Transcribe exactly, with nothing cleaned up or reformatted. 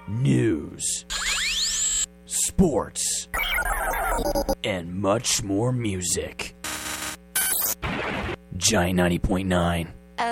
news, sports, and much more music. Giant ninety point nine.